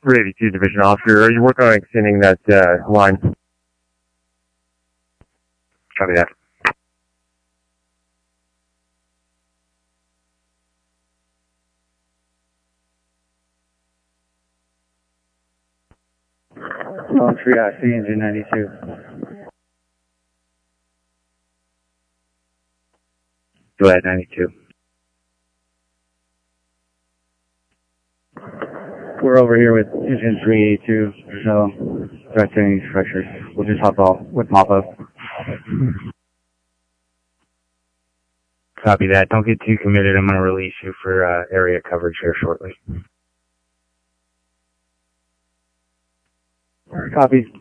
382 Division Officer, are you working on extending that line? Copy that. Oh, triage, engine 92. Go ahead, 92. We're over here with engine 382. There's no threat to any structures. We'll just hop off with mop-up. Copy that. Don't get too committed. I'm going to release you for area coverage here shortly. Copy.